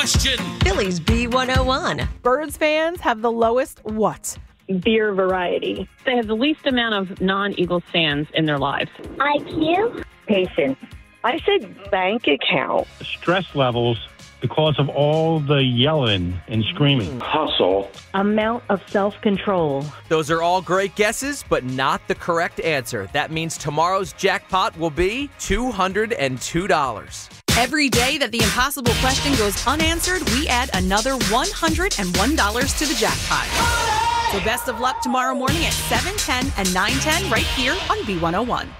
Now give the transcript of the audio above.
Question. Phillies B101. Birds fans have the lowest what? Beer variety. They have the least amount of non-Eagles fans in their lives. IQ. Patience. I said bank account. Stress levels because of all the yelling and screaming. Hustle. Amount of self-control. Those are all great guesses, but not the correct answer. That means tomorrow's jackpot will be $202. Every day that the impossible question goes unanswered, we add another $101 to the jackpot. So best of luck tomorrow morning at 7:10 and 9:10 right here on B101.